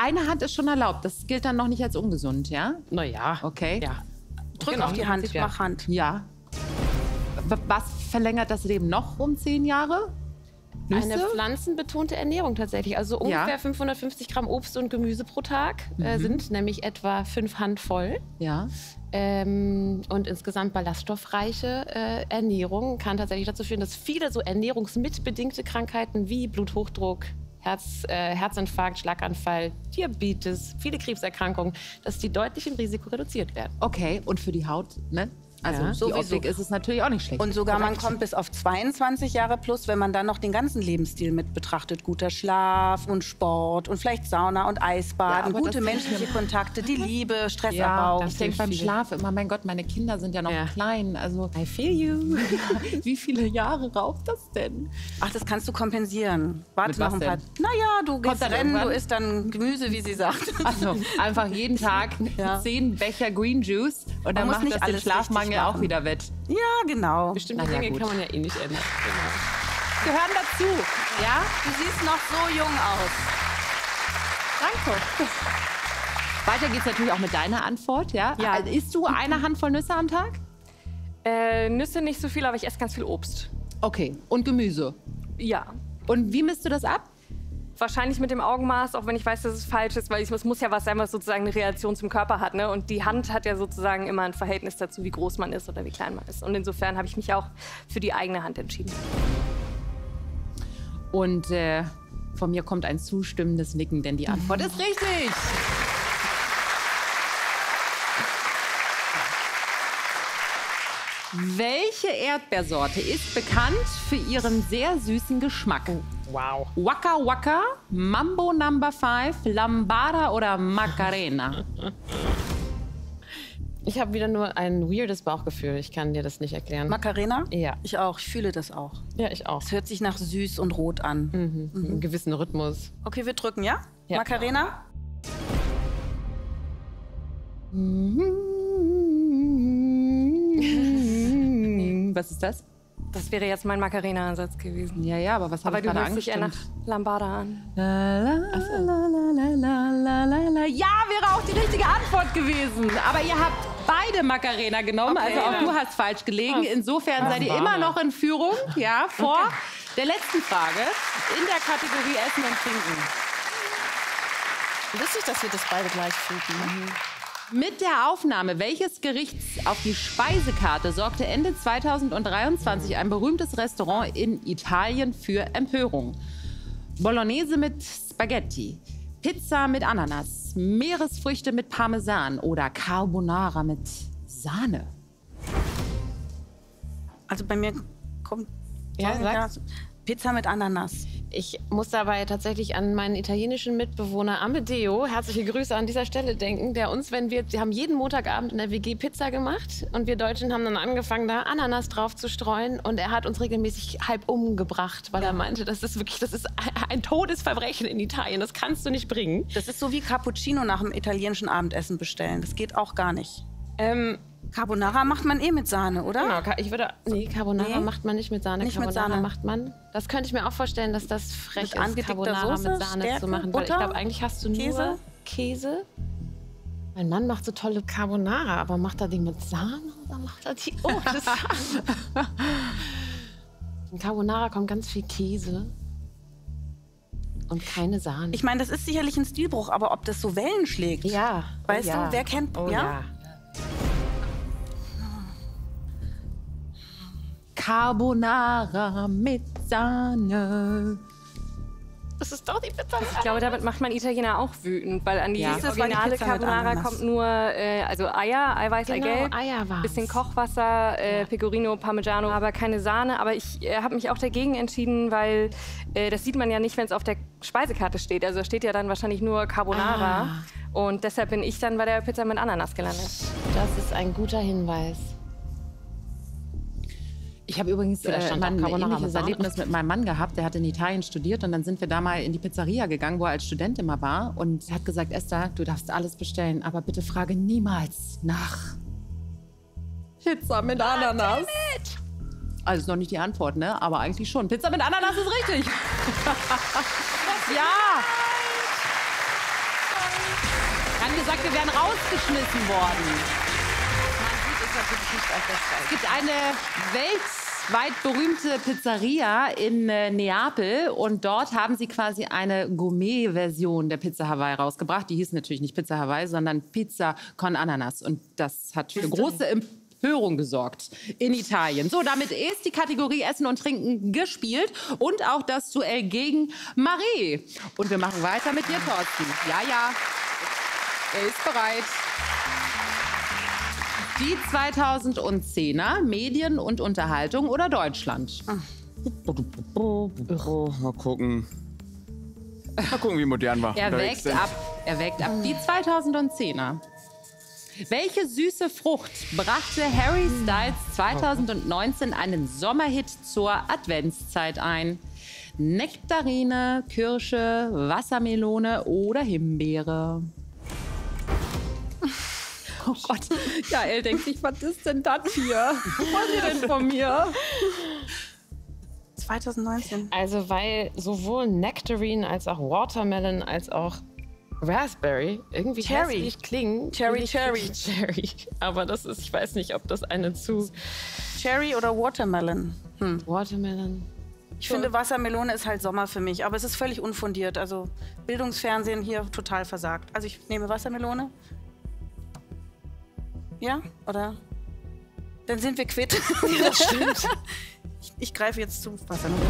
eine Hand ist schon erlaubt. Das gilt dann noch nicht als ungesund, ja? Naja. Okay. Ja. Drück auf die Hand, mach Hand. Ja. Was verlängert das Leben noch um 10 Jahre? Nüsse? Eine pflanzenbetonte Ernährung tatsächlich. Also ungefähr 550 Gramm Obst und Gemüse pro Tag sind nämlich etwa 5 Handvoll. Ja. Und insgesamt ballaststoffreiche Ernährung kann tatsächlich dazu führen, dass viele so ernährungsmitbedingte Krankheiten wie Bluthochdruck, Herzinfarkt, Schlaganfall, Diabetes, viele Krebserkrankungen, dass die deutlich im Risiko reduziert werden. Okay, und für die Haut, ne? Also Ja, die sowieso. Optik ist es natürlich auch nicht schlecht. Und sogar man kommt bis auf 22 Jahre plus, wenn man dann noch den ganzen Lebensstil mit betrachtet. Guter Schlaf und Sport und vielleicht Sauna und Eisbaden, aber gute das- menschliche Kontakte, die Liebe, ja, Stressabbau. ich denke beim Schlaf immer, mein Gott, meine Kinder sind ja noch klein. Also I feel you. wie viele Jahre raubt das denn? Ach, das kannst du kompensieren. Warte Mit noch was ein paar. denn? Naja, du gehst dann rennen, du irgendwann? isst dann Gemüse, wie sie sagt. Also einfach jeden Tag 10 Becher Green Juice und dann muss macht nicht das den alles Schlafmangel richtig auch machen. wieder wett. Ja, genau. Bestimmte Na ja, Dinge gut. kann man ja eh nicht ändern. Genau. Gehören dazu, ja? Du siehst noch so jung aus. Danke. Weiter geht's natürlich auch mit deiner Antwort, ja? Ja. Also, isst du eine Handvoll Nüsse am Tag? Nüsse nicht so viel, aber ich esse ganz viel Obst. Okay. Und Gemüse. Ja. Und wie misst du das ab? Wahrscheinlich mit dem Augenmaß, auch wenn ich weiß, dass es falsch ist, weil es muss ja was sein, was sozusagen eine Reaktion zum Körper hat. Ne? Und die Hand hat ja sozusagen immer ein Verhältnis dazu, wie groß man ist oder wie klein man ist. Und insofern habe ich mich auch für die eigene Hand entschieden. Und von mir kommt ein zustimmendes Nicken, denn die Antwort ist richtig. Welche Erdbeersorte ist bekannt für ihren sehr süßen Geschmack? Wow. Waka Waka, Mambo Number 5, Lambada oder Macarena? Ich habe wieder nur ein weirdes Bauchgefühl. Ich kann dir das nicht erklären. Macarena? Ja. Ich auch. Ich fühle das auch. Ja, ich auch. Es hört sich nach süß und rot an. Einen gewissen Rhythmus. Okay, wir drücken, ja? Ja. Macarena? Was ist das? Das wäre jetzt mein Macarena-Ansatz gewesen. Ja, ja, aber was habe Aber ich du gerade hörst dich eher nach angestimmt? Lambada an. La, la, la, la, la, la, la, la. Ja, wäre auch die richtige Antwort gewesen. Aber ihr habt beide Macarena genommen, also auch du hast falsch gelegen. Insofern seid ihr immer noch in Führung, ja, vor der letzten Frage in der Kategorie Essen und Trinken. Lustig, dass wir das beide gleich fühlen. Mit der Aufnahme welches Gerichts auf die Speisekarte sorgte Ende 2023 ein berühmtes Restaurant in Italien für Empörung? Bolognese mit Spaghetti, Pizza mit Ananas, Meeresfrüchte mit Parmesan oder Carbonara mit Sahne? Also bei mir kommt Ja, sag's. Pizza mit Ananas. Ich muss dabei tatsächlich an meinen italienischen Mitbewohner Amedeo, herzliche Grüße an dieser Stelle, denken, der uns, wir haben jeden Montagabend in der WG Pizza gemacht und wir Deutschen haben dann angefangen, da Ananas drauf zu streuen und er hat uns regelmäßig halb umgebracht, weil er meinte, das ist ein Todesverbrechen in Italien, das kannst du nicht bringen. Das ist so wie Cappuccino nach dem italienischen Abendessen bestellen. Das geht auch gar nicht. Carbonara macht man eh mit Sahne, oder? Genau, Carbonara macht man nicht mit Sahne. Nicht mit Carbonara Sahne. macht man. Das könnte ich mir auch vorstellen, dass das frech Mit ist, angedickter Carbonara Soße, mit Sahne Stärke, zu machen. Weil ich Butter, glaube, eigentlich hast du nur Käse? Käse. Mein Mann macht so tolle Carbonara, aber macht er die mit Sahne oder macht er die ohne Sahne? In Carbonara kommt ganz viel Käse und keine Sahne. Ich meine, das ist sicherlich ein Stilbruch, aber ob das so Wellen schlägt? ja. Weißt oh, ja. du, wer kennt? Oh, ja. Carbonara mit Sahne. Das ist doch die Pizza. Ich glaube, damit macht man Italiener auch wütend, weil an die Ja. Das war die originale Pizza mit Carbonara Ananas. kommt nur also Eier, Eiweiß, Genau, Eigelb, Eier war's. bisschen Kochwasser, Pecorino, Parmigiano, aber keine Sahne. Aber ich habe mich auch dagegen entschieden, weil das sieht man ja nicht, wenn es auf der Speisekarte steht. Also da steht ja dann wahrscheinlich nur Carbonara. Und deshalb bin ich dann bei der Pizza mit Ananas gelandet. Das ist ein guter Hinweis. Ich habe übrigens Da stand mal auch ein Carbonara mit ähnliches Sahne. Erlebnis mit meinem Mann gehabt. Der hat in Italien studiert und dann sind wir da mal in die Pizzeria gegangen, wo er als Student immer war. Und er hat gesagt, Esther, du darfst alles bestellen, aber bitte frage niemals nach Pizza mit Ananas. Also ist noch nicht die Antwort, ne? Aber eigentlich schon. Pizza mit Ananas ist richtig. Ja. gesagt, wir wären rausgeschmissen worden. Es gibt eine weltweit berühmte Pizzeria in Neapel und dort haben sie quasi eine Gourmet-Version der Pizza Hawaii rausgebracht. Die hieß natürlich nicht Pizza Hawaii, sondern Pizza con Ananas. Und das hat für große Empörung gesorgt in Italien. So, damit ist die Kategorie Essen und Trinken gespielt und auch das Duell gegen Marie. Und wir machen weiter mit dir, Thorsten. Ja, ja, er ist bereit. Die 2010er, Medien und Unterhaltung oder Deutschland? Mal gucken. Mal gucken, wie modern wir Er unterwegs wägt sind. ab. Er wägt ab. Die 2010er. Welche süße Frucht brachte Harry Styles 2019 einen Sommerhit zur Adventszeit ein? Nektarine, Kirsche, Wassermelone oder Himbeere? Oh Gott, Jael denkt sich, was ist denn das hier? Was wollt ihr denn von mir? 2019. Also weil sowohl Nectarine als auch Watermelon als auch Raspberry irgendwie Cherry. hässlich klingen. Cherry, Nicht Cherry. wirklich Cherry. Aber das ist, ich weiß nicht, ob das eine zu... Cherry oder Watermelon? Watermelon. Ich finde, Wassermelone ist halt Sommer für mich, aber es ist völlig unfundiert. Also Bildungsfernsehen hier total versagt. Also ich nehme Wassermelone. Ja? Oder? Dann sind wir quitt. Ja, das stimmt. Ich greife jetzt zu Wassermelone.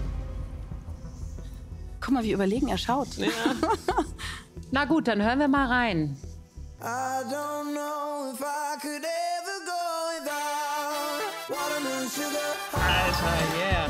Guck mal, wie überlegen er schaut. Ja. Na gut, dann hören wir mal rein. I don't know if I could ever go without watermelon sugar. Alter, yeah.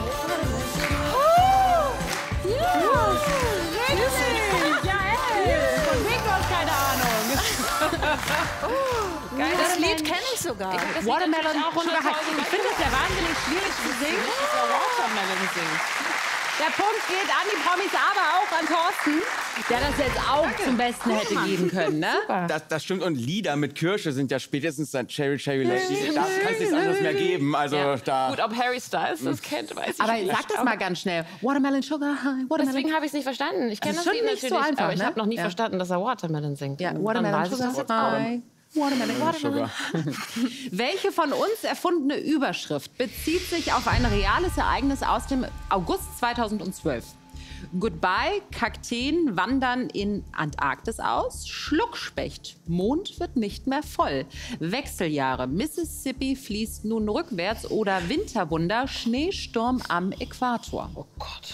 Von Rico hast keine Ahnung. Geil, das Lied kenne ich sogar. Watermelon Sugar. Ich finde das ja wahnsinnig schwierig zu singen. Watermelon singt. Der Punkt geht an die Promis, aber auch an Thorsten, der das jetzt auch zum Besten hätte geben können. Ne? Das stimmt. Und Lieder mit Kirsche sind ja spätestens dann Cherry, Cherry Lady. Da kann es nichts anderes mehr geben. Also da. Gut, ob Harry Styles das kennt, weiß ich Aber nicht. sag das mal ganz schnell. Watermelon Sugar High. Watermelon. Deswegen habe ich es nicht verstanden. Ich kenne Das das ist Lied schon nicht natürlich, so einfach, aber ich ne? habe noch nie Ja. verstanden, dass er Watermelon singt. Ja, Dann Watermelon weiß ich das Sugar jetzt. High. Watermelon. Welche von uns erfundene Überschrift bezieht sich auf ein reales Ereignis aus dem August 2012? Goodbye, Kakteen wandern in Antarktis aus. Schluckspecht, Mond wird nicht mehr voll. Wechseljahre, Mississippi fließt nun rückwärts oder Winterwunder, Schneesturm am Äquator. Oh Gott.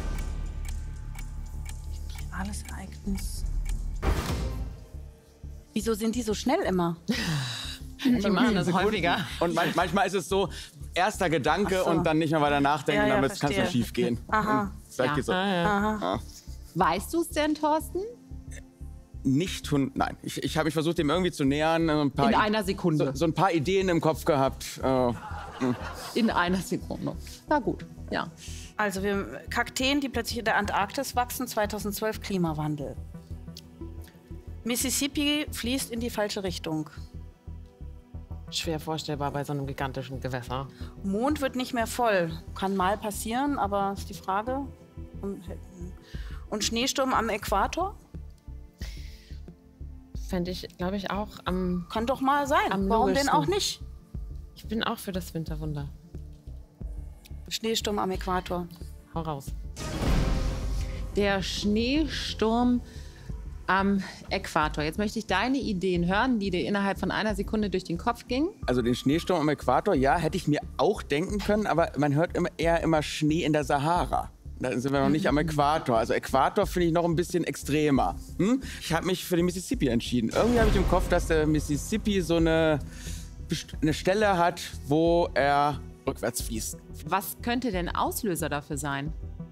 Alles Ereignis. Wieso sind die so schnell immer? Die machen das häufiger. Und manchmal ist es so, erster Gedanke Ach so. und dann nicht mehr weiter nachdenken, Ja, ja, damit kann es verstehe. nur schief gehen. Aha. Vielleicht geht's so. Weißt du es denn, Thorsten? Nicht nein. Ich habe mich versucht, dem irgendwie zu nähern. Ein paar In einer Sekunde. So ein paar Ideen im Kopf gehabt. In einer Sekunde. Na gut, ja. Also wir Kakteen, die plötzlich in der Antarktis wachsen, 2012 Klimawandel. Mississippi fließt in die falsche Richtung. Schwer vorstellbar bei so einem gigantischen Gewässer. Mond wird nicht mehr voll. Kann mal passieren, aber ist die Frage. Und Schneesturm am Äquator? Fände ich, glaube ich, auch am... Kann doch mal sein. Am Warum denn logischsten. auch nicht? Ich bin auch für das Winterwunder. Schneesturm am Äquator. Hau raus. Der Schneesturm am Äquator. Jetzt möchte ich deine Ideen hören, die dir innerhalb von einer Sekunde durch den Kopf gingen. Also den Schneesturm am Äquator, ja, hätte ich mir auch denken können, aber man hört eher immer Schnee in der Sahara. Da sind wir noch nicht am Äquator. Also Äquator finde ich noch ein bisschen extremer. Ich habe mich für den Mississippi entschieden. Irgendwie habe ich im Kopf, dass der Mississippi so eine Stelle hat, wo er rückwärts fließt. Was könnte denn Auslöser dafür sein?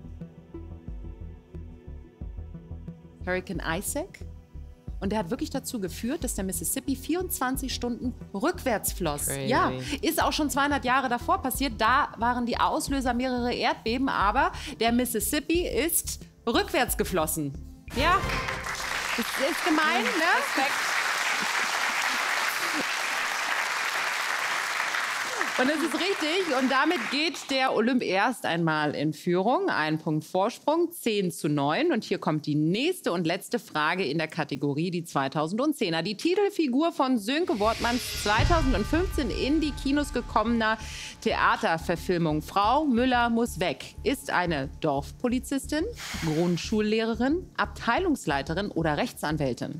Hurricane Isaac? Und der hat wirklich dazu geführt, dass der Mississippi 24 Stunden rückwärts floss. Crazy. Ja, ist auch schon 200 Jahre davor passiert. Da waren die Auslöser mehrere Erdbeben, aber der Mississippi ist rückwärts geflossen. Ja, das ist gemein, ne? Und das ist richtig. Und damit geht der Olymp erst einmal in Führung. 1 Punkt Vorsprung, 10:9. Und hier kommt die nächste und letzte Frage in der Kategorie die 2010er. Die Titelfigur von Sönke Wortmanns 2015 in die Kinos gekommener Theaterverfilmung Frau Müller muss weg ist eine Dorfpolizistin, Grundschullehrerin, Abteilungsleiterin oder Rechtsanwältin.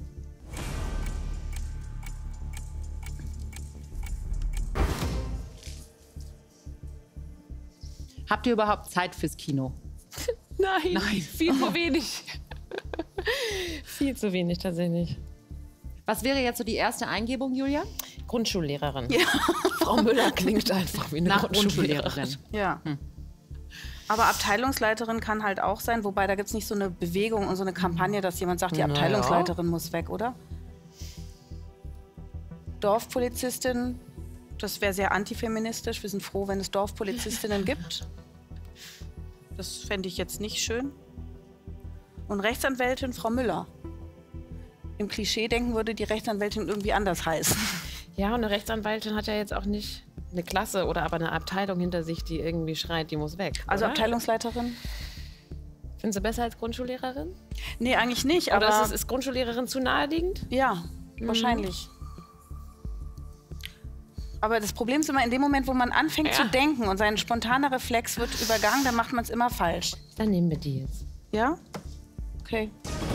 Habt ihr überhaupt Zeit fürs Kino? Nein, viel zu wenig. Viel zu wenig tatsächlich. Was wäre jetzt so die erste Eingebung, Julia? Grundschullehrerin. Ja. Frau Müller klingt einfach wie eine Grundschullehrerin. Ja. Aber Abteilungsleiterin kann halt auch sein, wobei da gibt es nicht so eine Bewegung und so eine Kampagne, dass jemand sagt, die Abteilungsleiterin muss weg, oder? Dorfpolizistin, das wäre sehr antifeministisch. Wir sind froh, wenn es Dorfpolizistinnen gibt. Das fände ich jetzt nicht schön. Und Rechtsanwältin Frau Müller. Im Klischee denken würde die Rechtsanwältin irgendwie anders heißen. Ja, und eine Rechtsanwältin hat ja jetzt auch nicht eine Klasse oder aber eine Abteilung hinter sich, die irgendwie schreit, die muss weg. Also oder? Abteilungsleiterin? Finden Sie besser als Grundschullehrerin? Nee, eigentlich nicht. Oder Aber ist Grundschullehrerin zu naheliegend? ja, wahrscheinlich. Aber das Problem ist immer, in dem Moment, wo man anfängt zu denken und sein spontaner Reflex wird übergangen, dann macht man es immer falsch. Dann nehmen wir die jetzt. Ja? Okay.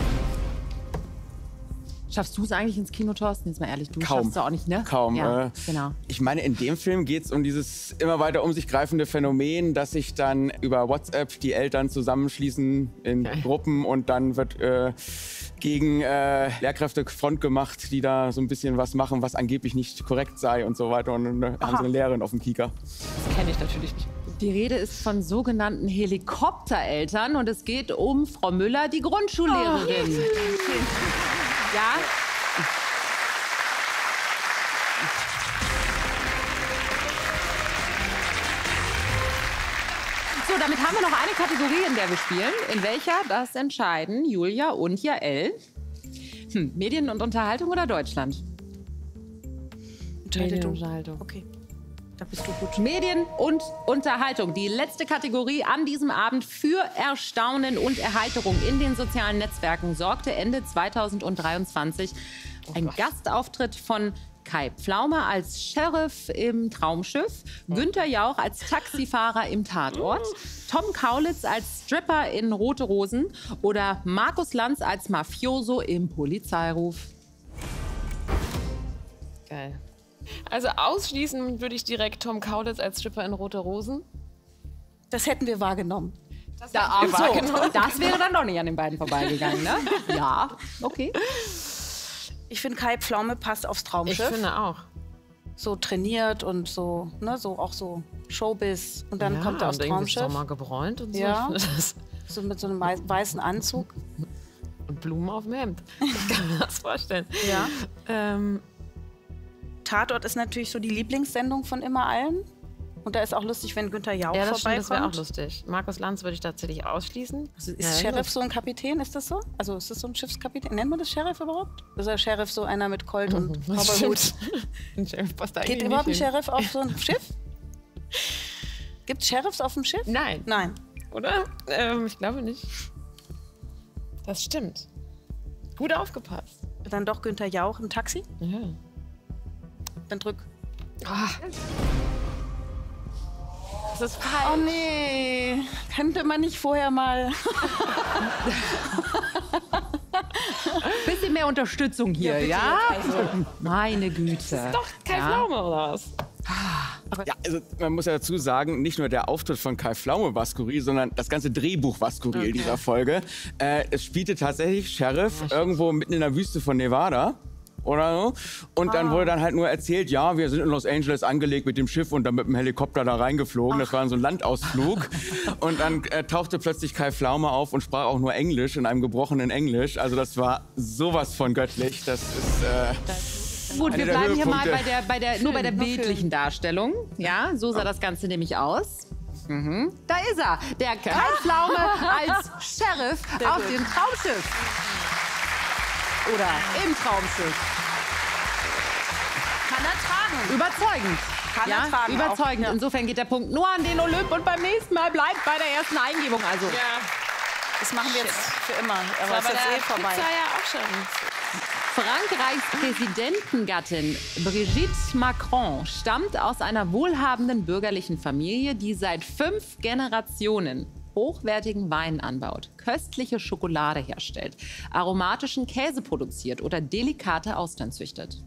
Schaffst du es eigentlich ins Kino, Thorsten? Jetzt mal ehrlich, du Kaum. schaffst es auch nicht, ne? Kaum. Ja, genau. Ich meine, in dem Film geht es um dieses immer weiter um sich greifende Phänomen, dass sich dann über WhatsApp die Eltern zusammenschließen in Gruppen und dann wird gegen Lehrkräfte Front gemacht, die da so ein bisschen was machen, was angeblich nicht korrekt sei und so weiter. Und dann haben sie eine Lehrerin auf dem Kieker. Das kenne ich natürlich nicht. Die Rede ist von sogenannten Helikoptereltern und es geht um Frau Müller, die Grundschullehrerin. Ja? So, damit haben wir noch eine Kategorie, in der wir spielen. In welcher? Das entscheiden Julia und Jael. Medien und Unterhaltung oder Deutschland? Medienunterhaltung. Okay. Da bist du gut. Medien und Unterhaltung. Die letzte Kategorie an diesem Abend für Erstaunen und Erheiterung in den sozialen Netzwerken sorgte Ende 2023 ein Gastauftritt von Kai Pflaume als Sheriff im Traumschiff, Günther Jauch als Taxifahrer im Tatort, Tom Kaulitz als Stripper in Rote Rosen oder Markus Lanz als Mafioso im Polizeiruf. Geil. Also ausschließen würde ich direkt Tom Kaulitz als Stripper in Rote Rosen. Das hätten wir wahrgenommen. Das wäre dann doch nicht an den beiden vorbeigegangen, ne? Ja, okay. Ich finde, Kai Pflaume passt aufs Ich Traumschiff. finde auch. So trainiert und so, ne, so auch so Showbiz. Und dann kommt er aufs und irgendwie Traumschiff. Sommer gebräunt und so. Ja. Ich finde das. So mit so einem weißen Anzug. Und Blumen auf dem Hemd. Ich kann mir das vorstellen. Ja. Tatort ist natürlich so die Lieblingssendung von immer allen. Und da ist auch lustig, wenn Günther Jauch Ja, das stimmt, das wäre auch vorbeikommt. lustig. Markus Lanz würde ich tatsächlich ausschließen. Ist Sheriff so ein Kapitän? Ist das so? Also ist das so ein Schiffskapitän? Nennt man das Sheriff überhaupt? Ist der Sheriff so einer mit Colt und Cowboyhut? Ein Sheriff passt da Geht eigentlich überhaupt ein nicht hin. Sheriff auf so ein Schiff? Gibt es Sheriffs auf dem Schiff? Nein, Nein. oder? Ich glaube nicht. Das stimmt. Gut aufgepasst. Dann doch Günther Jauch im Taxi? Ja. Dann drück. Das ist Oh nee, könnte man nicht vorher mal... Bisschen mehr Unterstützung hier, ja? Meine Güte. doch Kai Pflaume oder was? Ja, also man muss ja dazu sagen, nicht nur der Auftritt von Kai Pflaume war skurril, sondern das ganze Drehbuch war skurril dieser Folge. Es spielte tatsächlich Sheriff irgendwo mitten in der Wüste von Nevada. Oder so. Und dann wurde dann halt nur erzählt, ja, wir sind in Los Angeles angelegt mit dem Schiff und dann mit dem Helikopter da reingeflogen. Das war so ein Landausflug. Und dann tauchte plötzlich Kai Pflaume auf und sprach auch nur Englisch, in einem gebrochenen Englisch. Also das war sowas von göttlich. Das ist... Gut, wir Einer der bleiben hier mal Höhepunkte. nur bei der bildlichen Darstellung. Ja, so sah das Ganze nämlich aus. Da ist er, der Kai Pflaume als Sheriff auf dem Traumschiff. Oder im Traumschiff. Kann er tragen. Überzeugend. Kann Ja, er tragen, überzeugend. auch, ja. Insofern geht der Punkt nur an den Olymp und beim nächsten Mal bleibt bei der ersten Eingebung. Also Das machen wir jetzt für immer. Aber Aber es ist jetzt der eh vorbei. Pizza ja auch schon. Frankreichs Präsidentengattin Brigitte Macron stammt aus einer wohlhabenden bürgerlichen Familie, die seit 5 Generationen hochwertigen Wein anbaut, köstliche Schokolade herstellt, aromatischen Käse produziert oder delikate Austern züchtet.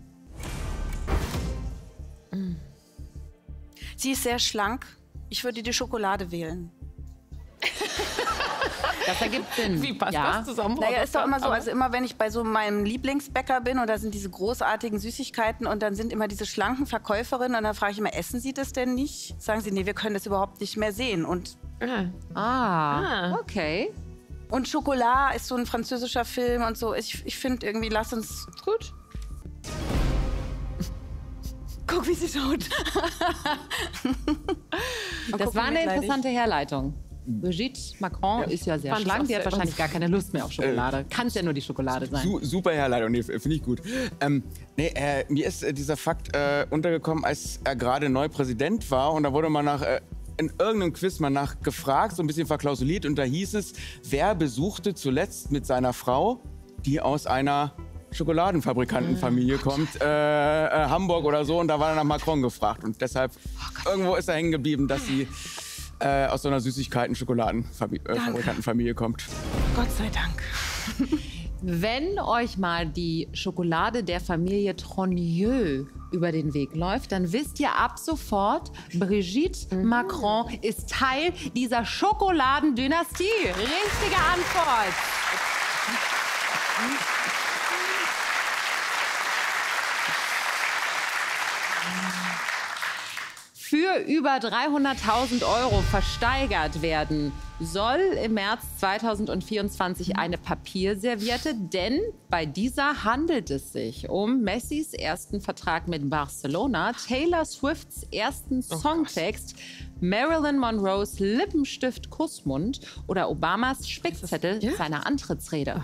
Sie ist sehr schlank. Ich würde die Schokolade wählen. Das ergibt Sinn. Wie passt ja. das zusammen? Naja, ist doch immer so, also immer wenn ich bei so meinem Lieblingsbäcker bin und da sind diese großartigen Süßigkeiten und dann sind immer diese schlanken Verkäuferinnen und dann frage ich immer, essen Sie das denn nicht? Sagen sie, nee, wir können das überhaupt nicht mehr sehen. Und Okay. Chocolat ist so ein französischer Film und so. Ich finde irgendwie, lass uns... Gut. Guck, wie sie schaut. Das war eine interessante Herleitung. Brigitte Macron ist ja sehr Fand ich schlank, auch die hat sehr wahrscheinlich gar keine Lust mehr auf Schokolade. Kann es ja nur die Schokolade sein. Super Herleitung, nee, finde ich gut. Mir ist dieser Fakt untergekommen, als er gerade neu Präsident war und da wurde mal in irgendeinem Quiz mal nach gefragt, so ein bisschen verklausuliert und da hieß es, wer besuchte zuletzt mit seiner Frau, die aus einer Schokoladenfabrikantenfamilie kommt, Hamburg oder so, und da war er nach Macron gefragt und deshalb irgendwo ist er hängen geblieben, dass sie aus so einer Süßigkeiten-Schokoladenfabrikantenfamilie kommt. Gott sei Dank. Wenn euch mal die Schokolade der Familie Trogneux über den Weg läuft, dann wisst ihr ab sofort, Brigitte Macron ist Teil dieser Schokoladendynastie. Richtige Antwort. Für über 300.000 € versteigert werden soll im März 2024 eine Papierserviette, denn bei dieser handelt es sich um Messis ersten Vertrag mit Barcelona, Taylor Swifts ersten Songtext, Marilyn Monroes Lippenstift Kussmund oder Obamas Spickzettel seiner Antrittsrede.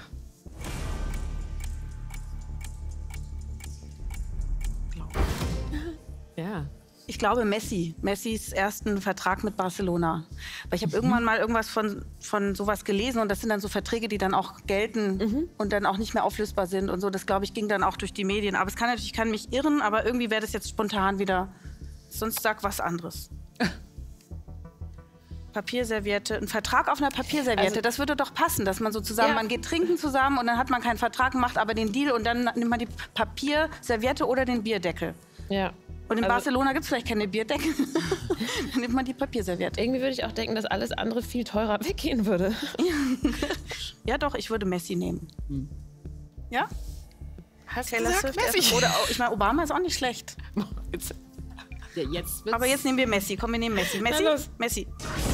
Ja. Ich glaube Messis ersten Vertrag mit Barcelona. Weil ich habe irgendwann mal irgendwas von sowas gelesen und das sind dann so Verträge, die dann auch gelten und dann auch nicht mehr auflösbar sind und so. Das, glaube ich, ging dann auch durch die Medien. Aber es kann natürlich, ich kann mich irren, aber irgendwie wäre das jetzt spontan wieder, sonst sag was anderes. Papierserviette, ein Vertrag auf einer Papierserviette, Also, das würde doch passen, dass man so zusammen, man geht trinken zusammen und dann hat man keinen Vertrag, macht aber den Deal und dann nimmt man die Papierserviette oder den Bierdeckel. Ja. Und in Also- Barcelona gibt es vielleicht keine Bierdeckel. Dann nimmt man die Papierserviette. Irgendwie würde ich auch denken, dass alles andere viel teurer weggehen würde. Ja doch, ich würde Messi nehmen. Ja? Hast Taylor Swift erst- Oder auch, ich meine, Obama ist auch nicht schlecht. Ja, jetzt Aber jetzt nehmen wir Messi. Komm, wir nehmen Messi. Messi? Na los. Messi.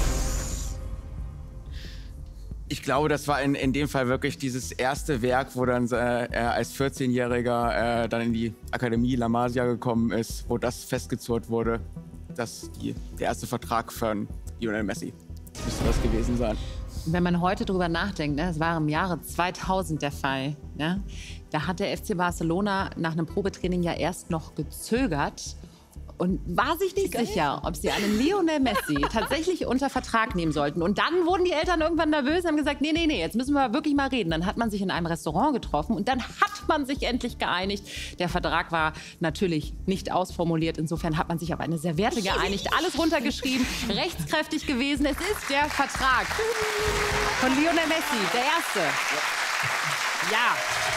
Ich glaube, das war in dem Fall wirklich dieses erste Werk, wo dann er als 14-Jähriger dann in die Akademie La Masia gekommen ist, wo das festgezurrt wurde, dass der erste Vertrag von Lionel Messi müsste das gewesen sein. Wenn man heute drüber nachdenkt, ne, das war im Jahre 2000 der Fall, ne, da hat der FC Barcelona nach einem Probetraining ja erst noch gezögert und war sich nicht sicher, ob sie einen Lionel Messi tatsächlich unter Vertrag nehmen sollten. Und dann wurden die Eltern irgendwann nervös und haben gesagt, nee, jetzt müssen wir wirklich mal reden. Dann hat man sich in einem Restaurant getroffen und dann hat man sich endlich geeinigt. Der Vertrag war natürlich nicht ausformuliert. Insofern hat man sich auf eine Serviette geeinigt, alles runtergeschrieben, rechtskräftig gewesen. Es ist der Vertrag von Lionel Messi, der erste. Ja.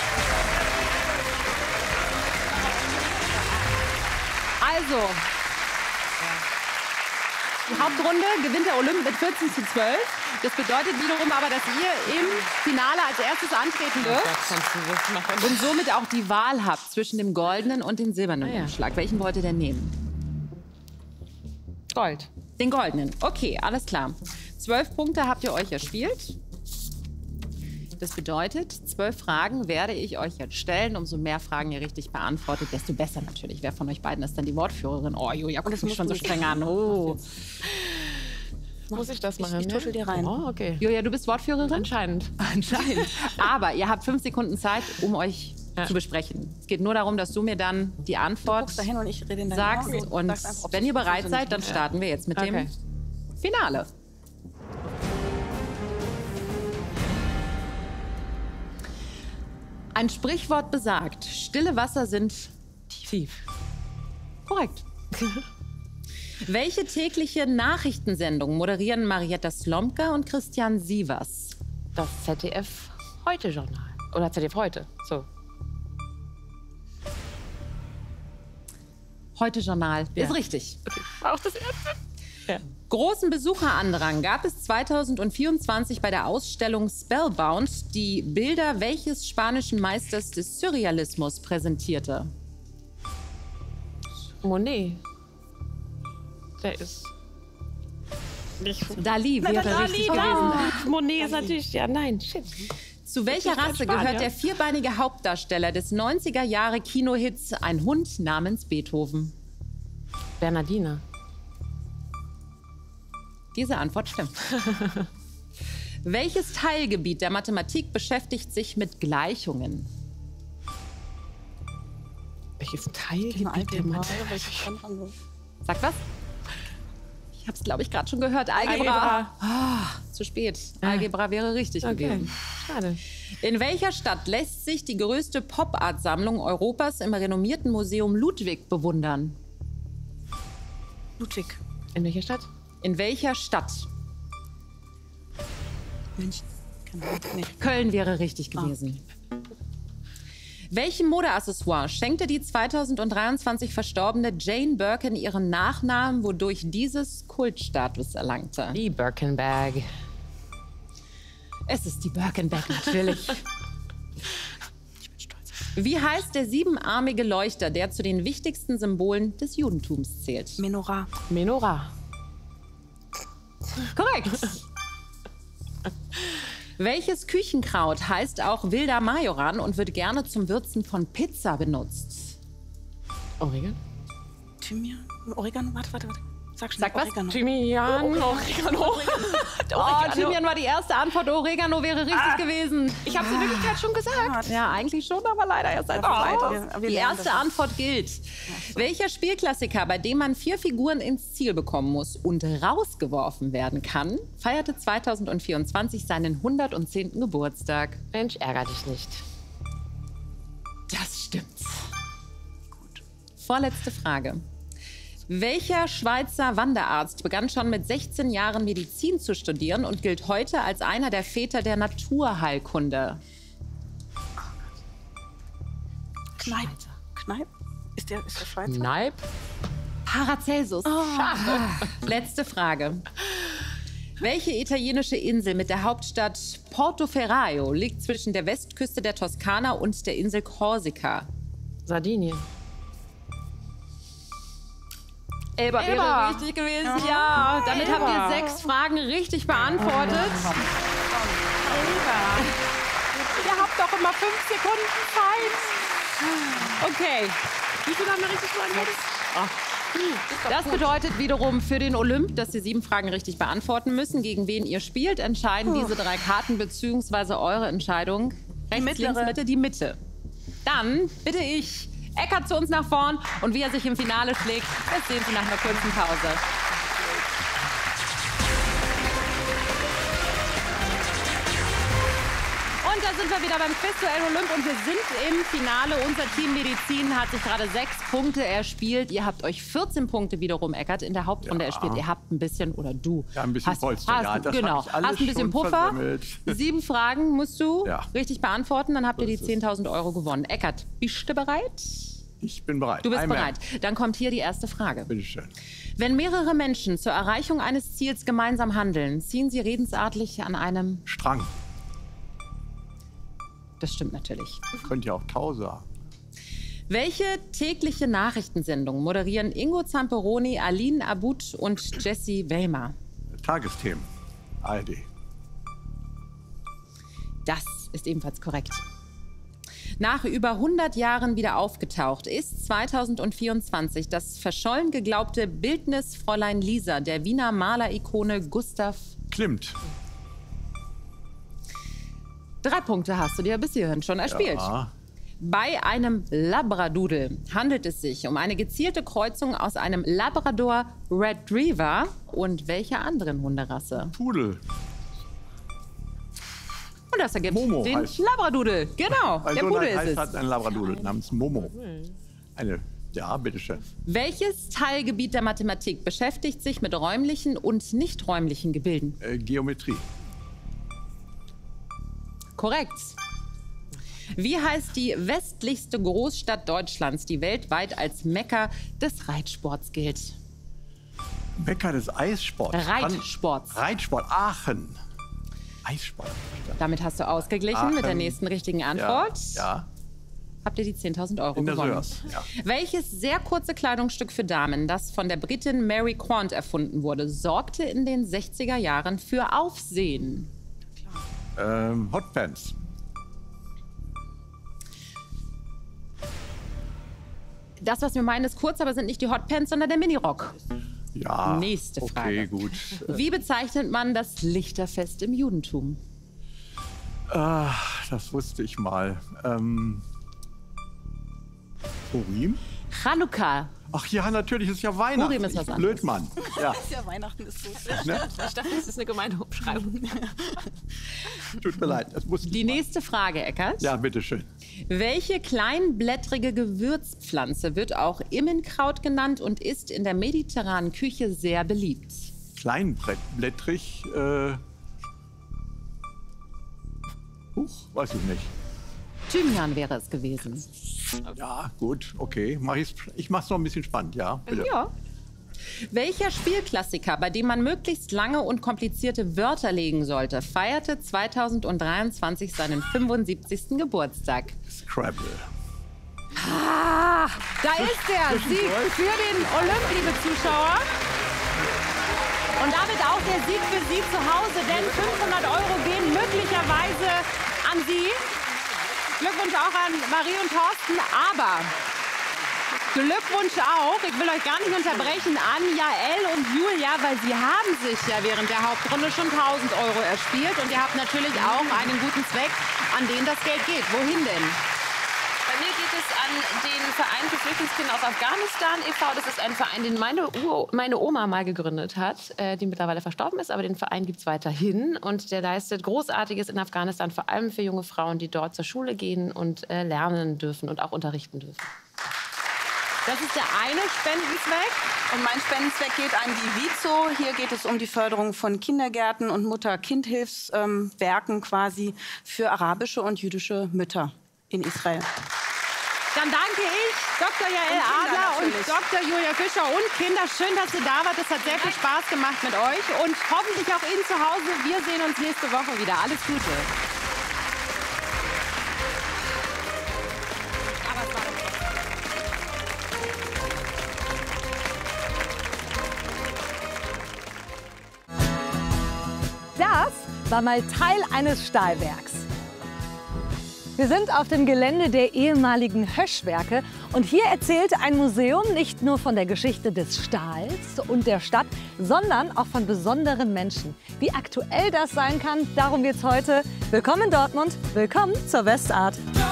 Also, die Hauptrunde gewinnt der Olymp mit 14:12. Das bedeutet wiederum aber, dass ihr im Finale als erstes antreten dürft und somit auch die Wahl habt zwischen dem goldenen und dem silbernen Umschlag. Welchen wollt ihr denn nehmen? Gold. Den goldenen. Okay, alles klar. 12 Punkte habt ihr euch erspielt. Das bedeutet, 12 Fragen werde ich euch jetzt stellen. Umso mehr Fragen ihr richtig beantwortet, desto besser natürlich. Wer von euch beiden ist dann die Wortführerin? Oh, Julia, guck mich schon so streng an. Oh. Muss ich das machen? Ich tuschel dir rein. Oh, okay. Julia, du bist Wortführerin? Anscheinend. Anscheinend. Aber ihr habt 5 Sekunden Zeit, um euch zu besprechen. Es geht nur darum, dass du mir dann die Antwort Guckst da hin und ich rede in dein sagst. Ohr Und sagst einfach, ob wenn es ihr bereit funktioniert. seid, dann starten wir jetzt mit dem Finale. Ein Sprichwort besagt, stille Wasser sind tief. Korrekt. Welche tägliche Nachrichtensendung moderieren Marietta Slomka und Christian Sievers? Das ZDF Heute-Journal. Oder ZDF Heute. So. Heute-Journal. Ist richtig. War auch das erste. Großen Besucherandrang gab es 2024 bei der Ausstellung Spellbound, die Bilder welches spanischen Meisters des Surrealismus präsentierte? Monet. Der ist. Dali wäre richtig gewesen. Monet ist natürlich. Ja, nein, shit. Zu welcher Rasse gehört der vierbeinige Hauptdarsteller des 90er-Jahre-Kinohits Ein Hund namens Beethoven? Bernardiner. Diese Antwort stimmt. Welches Teilgebiet der Mathematik beschäftigt sich mit Gleichungen? Welches Teilgebiet der Mathematik? Sag was? Ich habe es, glaube ich, gerade schon gehört. Algebra. Zu spät. Algebra wäre richtig gewesen. Schade. In welcher Stadt lässt sich die größte Pop-Art-Sammlung Europas im renommierten Museum Ludwig bewundern? Ludwig. In welcher Stadt? In welcher Stadt? München. Nee. Köln wäre richtig gewesen. Welchem Modeaccessoire schenkte die 2023 verstorbene Jane Birkin ihren Nachnamen, wodurch dieses Kultstatus erlangte? Die Birkenbag. Es ist die Birkenbag, natürlich. Wie heißt der siebenarmige Leuchter, der zu den wichtigsten Symbolen des Judentums zählt? Menorah. Menorah. Korrekt. Welches Küchenkraut heißt auch wilder Majoran und wird gerne zum Würzen von Pizza benutzt? Oregon? Thymian. Oregano. Warte. Sag schnell. Sag was? Oregano. Thymian. Oregano. Oh, Thymian war die erste Antwort. Oregano wäre richtig gewesen. Ich habe es in Wirklichkeit schon gesagt. Ja, eigentlich schon, aber leider erst als zweites. wir Die lernen erste das. Antwort gilt. Welcher Spielklassiker, bei dem man 4 Figuren ins Ziel bekommen muss und rausgeworfen werden kann, feierte 2024 seinen 110. Geburtstag? Mensch, ärger dich nicht. Das stimmt. Gut. Vorletzte Frage. Welcher Schweizer Wanderarzt begann schon mit 16 Jahren Medizin zu studieren und gilt heute als einer der Väter der Naturheilkunde? Kneipp? Ist der Schweizer? Nein. Paracelsus. Letzte Frage. Welche italienische Insel mit der Hauptstadt Portoferraio liegt zwischen der Westküste der Toskana und der Insel Korsika? Sardinien. Elba wäre richtig gewesen, ja. Damit habt ihr 6 Fragen richtig beantwortet. Ihr habt doch immer 5 Sekunden Zeit. Okay. Wie viel haben wir richtig beantwortet? Das bedeutet wiederum für den Olymp, dass Sie 7 Fragen richtig beantworten müssen. Gegen wen ihr spielt, entscheiden diese 3 Karten bzw. eure Entscheidung. Rechts, links, Mitte, die Mitte. Dann bitte ich Eckart zu uns nach vorn und wie er sich im Finale schlägt, das sehen Sie nach einer kurzen Pause. Und da sind wir wieder beim Quizduell Olymp und wir sind im Finale. Unser Team Medizin hat sich gerade 6 Punkte erspielt. Ihr habt euch 14 Punkte wiederum, Eckart, in der Hauptrunde erspielt. Ihr habt ein bisschen, oder du. Ja, ein bisschen Polster. Ja, das genau, hab ich alles hast ein bisschen schon Puffer. versammelt. 7 Fragen musst du Ja. richtig beantworten, dann habt ihr die 10.000 Euro gewonnen. Eckart, bist du bereit? Ich bin bereit. Du bist Einmal. bereit. Dann kommt hier die erste Frage. Bitte schön. Wenn mehrere Menschen zur Erreichung eines Ziels gemeinsam handeln, ziehen sie redensartlich an einem... Strang. Das stimmt natürlich. Könnt ihr auch Tau sagen. Welche tägliche Nachrichtensendung moderieren Ingo Zamperoni, Aline Abud und Jessie Wellmer? Tagesthemen. ARD. Das ist ebenfalls korrekt. Nach über 100 Jahren wieder aufgetaucht ist 2024 das verschollen geglaubte Bildnis Fräulein Lisa der Wiener Malerikone Gustav. Klimt. 3 Punkte hast du dir bis hierhin schon erspielt. Ja. Bei einem Labradoodle handelt es sich um eine gezielte Kreuzung aus einem Labrador Retriever und welcher anderen Hunderasse? Pudel. Und das ergibt Momo den heißt- Labradoodle. Genau, Ein der Sohn Pudel heißt ist es. hat ein Labradoodle namens Momo. Ja, bitteschön. Welches Teilgebiet der Mathematik beschäftigt sich mit räumlichen und nicht räumlichen Gebilden? Geometrie. Korrekt. Wie heißt die westlichste Großstadt Deutschlands, die weltweit als Mekka des Reitsports gilt? Bäcker des Eissports. Reitsports. Reitsport. Aachen. Eissport. Damit hast du ausgeglichen mit der Aachen. nächsten richtigen Antwort. Ja. Habt ihr die 10.000 Euro In der gewonnen. Sörs. Ja. Welches sehr kurze Kleidungsstück für Damen, das von der Britin Mary Quant erfunden wurde, sorgte in den 60er Jahren für Aufsehen? Hotpants. Das, was wir meinen, ist kurz, aber sind nicht die Hotpants, sondern der Minirock. Ja. Nächste Frage. Okay, gut. Wie bezeichnet man das Lichterfest im Judentum? Das wusste ich mal. Purim? Chanukka. Ach ja, natürlich, ist ja Weihnachten. Purim ist was Ich anderes. Blödmann. Ja, Ja, Weihnachten ist so. Ich dachte, das ist eine gemeine Umschreibung. tut mir leid, das wusste Die ich mal. nächste Frage, Eckert. Ja, bitteschön. Welche kleinblättrige Gewürzpflanze wird auch Immenkraut genannt und ist in der mediterranen Küche sehr beliebt? Kleinblättrig, weiß ich nicht. Thymian wäre es gewesen. Ja, gut, okay. Ich mach's noch ein bisschen spannend, ja, bitte. Ja. Welcher Spielklassiker, bei dem man möglichst lange und komplizierte Wörter legen sollte, feierte 2023 seinen 75. Geburtstag? Scrabble. Da ist der Sieg für den Olymp, liebe Zuschauer. Und damit auch der Sieg für Sie zu Hause, denn 500 Euro gehen möglicherweise an Sie. Glückwunsch auch an Marie und Thorsten, aber Glückwunsch auch, ich will euch gar nicht unterbrechen, an Jael und Julia, weil sie haben sich ja während der Hauptrunde schon 1.000 Euro erspielt. Und ihr habt natürlich auch einen guten Zweck, an den das Geld geht. Wohin denn? Bei mir geht es an den Verein für Flüchtlingskinder aus Afghanistan e.V. Das ist ein Verein, den meine Oma mal gegründet hat, die mittlerweile verstorben ist. Aber den Verein gibt es weiterhin. Und der leistet Großartiges in Afghanistan, vor allem für junge Frauen, die dort zur Schule gehen und lernen dürfen und auch unterrichten dürfen. Das ist der eine Spendenzweck. Und mein Spendenzweck geht an die Vizo. Hier geht es um die Förderung von Kindergärten und Mutter-Kind-Hilfswerken quasi für arabische und jüdische Mütter in Israel. Dann danke ich Dr. Jael Und Kinder Adler und natürlich. Dr. Julia Fischer und Kinder. Schön, dass ihr da wart. Es hat sehr viel Spaß gemacht mit euch. Und hoffentlich auch Ihnen zu Hause. Wir sehen uns nächste Woche wieder. Alles Gute. Das war mal Teil eines Stahlwerks. Wir sind auf dem Gelände der ehemaligen Höschwerke und hier erzählt ein Museum nicht nur von der Geschichte des Stahls und der Stadt, sondern auch von besonderen Menschen. Wie aktuell das sein kann, darum geht's heute. Willkommen in Dortmund, willkommen zur Westart.